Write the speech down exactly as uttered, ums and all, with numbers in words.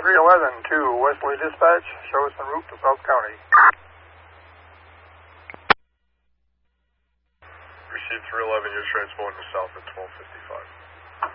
three eleven to Wesley Dispatch. Show us en route to South County. Received three eleven, you're transporting to south at twelve fifty-five.